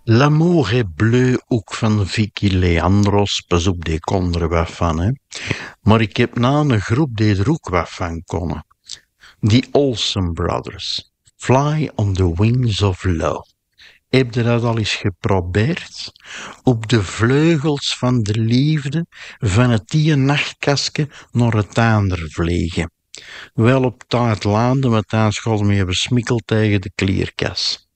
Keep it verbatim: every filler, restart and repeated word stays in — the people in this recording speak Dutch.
L'amour est bleu, ook van Vicky Leandros. Pas op, die kon er wat van, hè. Maar ik heb na een groep die er ook wat van konden. The Olsen Brothers. Fly on the Wings of Love. Heb je dat al eens geprobeerd? Op de vleugels van de liefde van het die nachtkastje naar het ander vliegen. Wel op tijd landen, want dan school me besmikkeld tegen de klierkas.